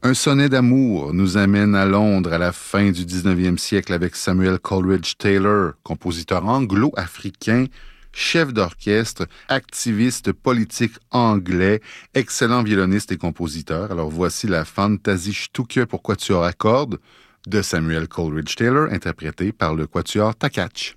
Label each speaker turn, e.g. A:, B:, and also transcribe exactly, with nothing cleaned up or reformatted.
A: Un sonnet d'amour nous amène à Londres à la fin du dix-neuvième siècle avec Samuel Coleridge Taylor, compositeur anglo-africain, chef d'orchestre, activiste politique anglais, excellent violoniste et compositeur. Alors voici la Fantasiestucke pour quatuor à cordes de Samuel Coleridge Taylor, interprétée par le quatuor Takach.